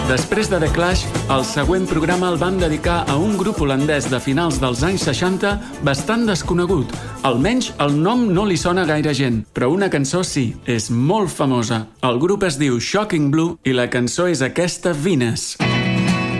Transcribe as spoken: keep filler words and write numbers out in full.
Després de The Clash, el següent programa el vam dedicar a un grup holandès de finals dels anys seixanta bastant desconegut. Almenys el nom no li sona gaire gent, però una cançó sí, és molt famosa. El grup es diu Shocking Blue i la cançó és aquesta, Venus.